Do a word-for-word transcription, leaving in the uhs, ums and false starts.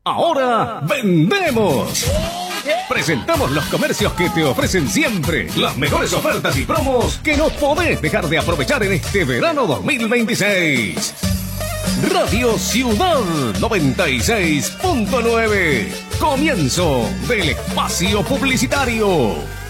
Ahora vendemos. Presentamos los comercios que te ofrecen siempre las mejores ofertas y promos que no podés dejar de aprovechar en este verano dos mil veintiséis. Radio Ciudad noventa y seis punto nueve. Comienzo del espacio publicitario.